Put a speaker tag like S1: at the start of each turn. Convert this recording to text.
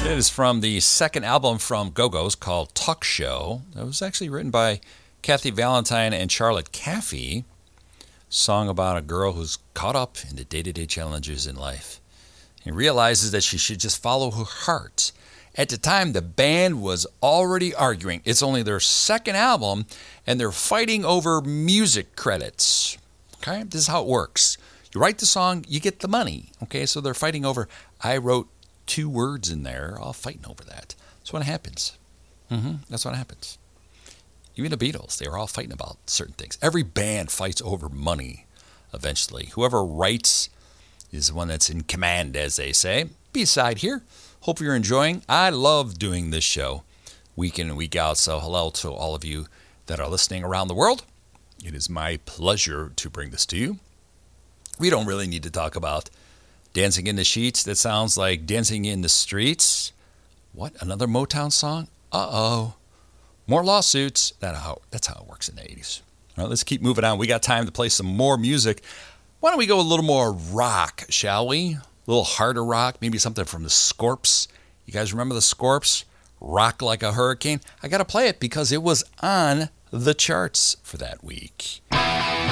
S1: It is from the second album from Go-Go's called Talk Show. It was actually written by Kathy Valentine and Charlotte Caffey. Song about a girl who's caught up in the day-to-day challenges in life and realizes that she should just follow her heart. At the time, the band was already arguing. It's only their second album, and they're fighting over music credits. Okay, this is how it works. You write the song, you get the money. Okay, so they're fighting over, I wrote 2 words in there, all fighting over that. That's what happens. That's what happens. Even the Beatles, they were all fighting about certain things. Every band fights over money eventually. Whoever writes is the one that's in command, as they say. B-side here. Hope you're enjoying. I love doing this show week in and week out, so hello to all of you that are listening around the world. It is my pleasure to bring this to you. We don't really need to talk about Dancing in the Sheets. That sounds like Dancing in the Streets. What? Another Motown song? Uh-oh. More lawsuits. That's how it works in the 80s. All right, let's keep moving on. We got time to play some more music. Why don't we go a little more rock, shall we? A little harder rock, maybe something from the Scorps. You guys remember the Scorps? Rock Like a Hurricane. I got to play it because it was on the charts for that week.